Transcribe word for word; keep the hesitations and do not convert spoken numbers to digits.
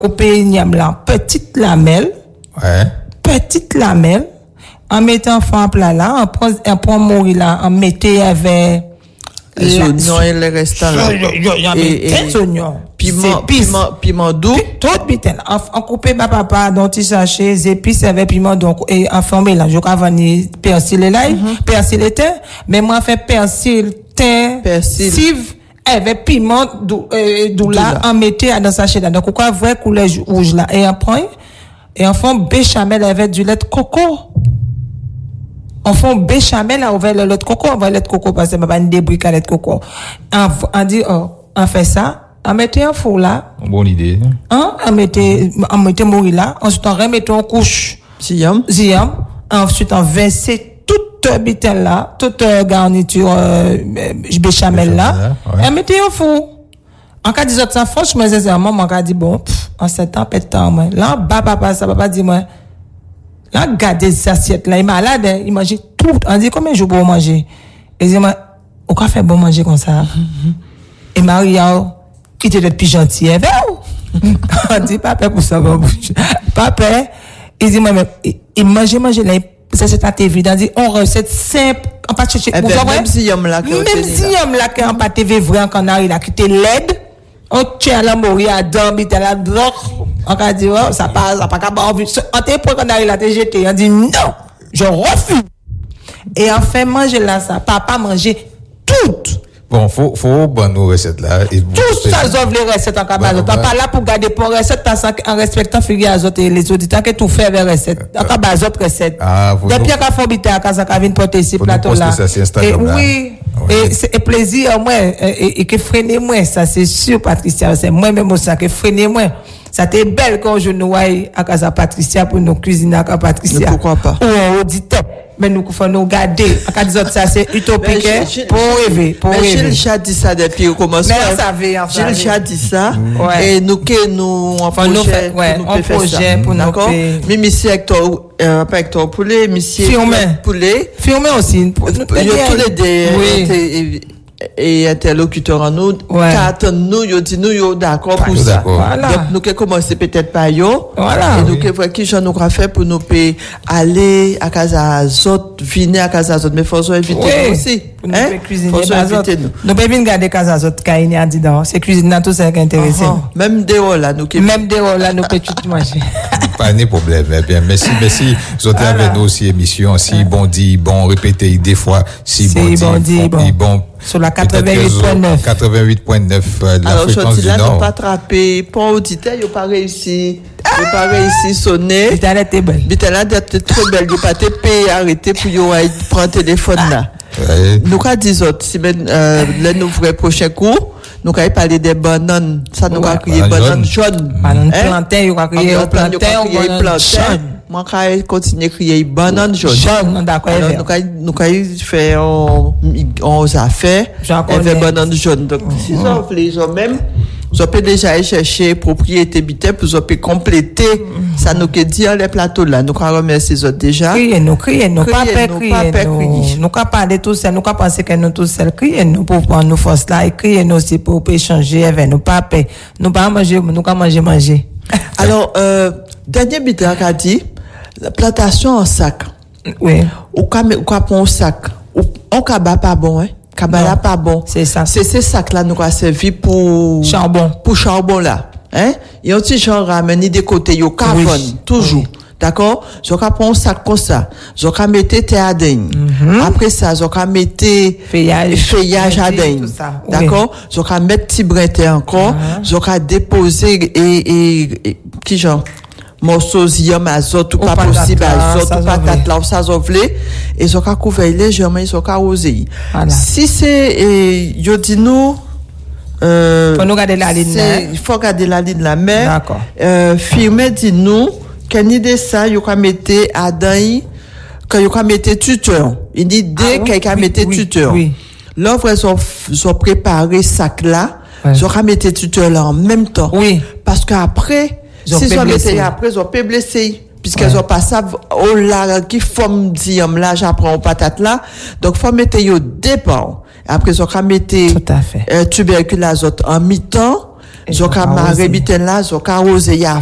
couper niam là, petite lamelle. Ouais. Petite lamelle. En mettant fond plat là, on prend, on prend mourir là, on mettait avec les oignons et les restants là. Et les oignons. Piment, piment, piment doux. Tout bitin. On coupe ma papa dans petit sachet, épices avec piment donc et en forme là. Je crois vanille, persil et l'ail, persil et thym. Mais moi fait persil, thym, cive avec piment doux, doux là, on mettait dans sachet là. Donc quoi vrai couleur rouge là et on prend et on fait béchamel avec du lait de coco. On fait béchamel avec le lait de coco, on va le lait de coco parce que ma pas une débris à lait de coco. On on dit oh, on fait ça. On mettait un four là. Bonne idée. Hein? On mettait, on mettait mourir là. Ensuite, on remettait en couche. Ziam. Ziam. Ensuite, on versait toute bitin là, toute garniture, euh, béchamel là. Ouais. On mettait au four. En cas de ça, franchement, sincèrement, moi, on dit bon, pff, en sept ans, peut-être temps, moi. Là, bah, papa, ça, papa dit, moi. Là, regardez cette assiette là, il est malade, hein, il mangeait tout. On dit combien de jours pour manger? Et il dit, moi, on peut faire bon manger comme ça. Mm-hmm. Et Maria, il était plus gentil, hein, on dit, papa, pour ça, papa, il dit, moi, il mangeait, mangeait, là, ça c'est évident, il dit, on recette simple, en pâte chercher, vous voyez? Même si yom là, même si yom là, en pâte T V vrai, en canard, il a quitté l'aide, on tient la mourir à dormir, il a drogue, on a dit, oh, ça passe, ça pas qu'à pas envie, on t'a pour canard, il a été jeté, on dit, non, je refuse. Et enfin, manger là, ça, papa mangeait tout. Bon, faut, faut, bonne nos recettes là. Et tout ça, j'ouvre les recettes en cabane. On pas là pour garder pour recettes, en respectant figure à autres et les auditeurs que tout fait avec recettes. En cabane, autres recettes. Ah, vous. Depuis qu'à fond biter à casa, qu'à venir porter ici, plateau là. Et oui. Et c'est plaisir, moi, et que freiner moi, ça, c'est sûr, Patricia, c'est moi-même ça, que freiner moi. Ça t'est belle quand je nous vois à casa Patricia pour nous cuisiner à Patricia. Mais pourquoi pas? Ou auditeur. Mais nous pouvons nous garder. À quatre autres, ça, c'est utopique, pour rêver, pour rêver. Mais Gilles Chat dit ça depuis le commencement. Mais on savait, on savait. Gilles Chat dit ça. Et nous, que nous, en projet, ouais, en projet, pour nous. D'accord? Mais monsieur Hector, euh, pas Hector Poulet, monsieur Poulet. Firmé aussi. Il y a tous les deux, et interlocuteurs en nous, quand nous, ils dit nous, ils d'accord pour ça. Voilà. Donc, nous, que commencer peut-être par yo. Voilà. Et nous, que voir qui j'en aurait fait pour nous payer aller à Casa Azot, venir à Casa Azot, mais faut éviter nous aussi. Pour nous hein? Cuisiner. Faut éviter nous. Nous pouvons venir garder Casa Azot, Kaini a dit dans. C'est cuisine dans tout ça qui est intéressant. Même des rôles là, nous, même des rôles là, nous pouvons tout manger. Pas de problème. Eh bien, merci, merci. Vous êtes avec nous aussi, émission, si bon dit, bon répété des fois, si bon dit, bon. Sur la quatre-vingt-huit point neuf. quatre-vingt-huit point neuf, euh, la alors, fréquence du Nord. Alors, pas attrapé, pas auditeur, il n'a pas réussi. Il n'a pas réussi sonner. Bitalet est belle. Bitalet est très belle. Il n'a pas été arrêté pour prendre le téléphone là. Nous, quand disons, si ben, euh, là, nous ferons prochain cours, nous allons parler des bananes. Ça, nous allons crier bananes jaunes. Bananes plantain, nous allons crier plantain, bananes jaunes. Moi, quand je continue à crier banane jaune. Jaune, d'accord. Nous allons faire onze affaires avec banane jaune. Donc, si ça, vous voulez, même, vous pouvez déjà aller chercher propriété bité pour vous compléter. Ça nous dit les plateaux là. Nous allons remercier les autres déjà. Criez nous, criez nous, pas peur, criez nous. Nous allons parler tout seul, nous allons penser que nous tous seuls. Criez nous pour prendre nos forces là et criez nous aussi pour échanger avec nous. Pas peur. Nous allons manger, nous allons manger, manger. Alors, euh, dernier bité qu'a dit, la plantation en sac. Oui. Ou comme ou comme un sac. Ou on kaba pas bon hein. Kaba là pas bon. C'est ça. C'est ces sacs là nous va servir pour charbon. Pour charbon là, hein? Et on petit genre ramener des côtés yo carbone oui. toujours. Oui. D'accord? Je vais prendre un sac comme ça. Je vais mettre théadène. Mm-hmm. Après ça, je vais mettre feuillage, feuillage adène. D'accord? Oui. Je vais mettre petit bretté encore. Mm-hmm. Je vais déposer et, et, et qui genre? Morceaux ziam azote ou pas possible azote ou patate là ou ça zovlé et zo ka couvert légèrement zo ka rosé si c'est yo dit nous euh faut nous garder la ligne là il faut garder la ligne là mais d'accord euh firmer dit nous qu'une idée ça yo ka mettre adai que yo ka mettre tuteur une idée quelqu'un mettre tuteur l'offre sont sont préparer sac là zo ka mettre tuteur là en même temps oui parce que après si ils ont blessé après ils ont pas blessé puisqu'ils ont pas ça au là qui forme diam là j'apprends patate là donc faut mettre yo dépend après ils ont mettre tout à fait euh, tuberculose en mi-temps Zoka maré biten là, zoka rosé ya